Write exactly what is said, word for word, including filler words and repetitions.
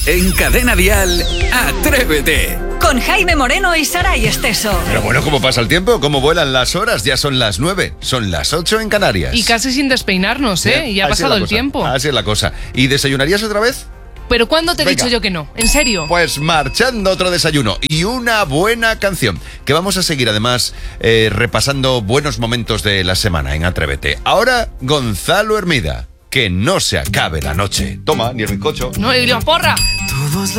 En Cadena Dial, Atrévete. Con Jaime Moreno y Saray Esteso. Pero bueno, ¿cómo pasa el tiempo? ¿Cómo vuelan las horas? Ya son las nueve, son las ocho en Canarias. Y casi sin despeinarnos, ¿eh? Y ya ha pasado el tiempo. Así es la cosa. ¿Y desayunarías otra vez? ¿Pero cuándo te he Venga. dicho yo que no? ¿En serio? Pues marchando otro desayuno y una buena canción, que vamos a seguir además eh, repasando buenos momentos de la semana en Atrévete. Ahora, Gonzalo Hermida, que no se acabe la noche. Toma, ni el bizcocho. No, y la porra. Todos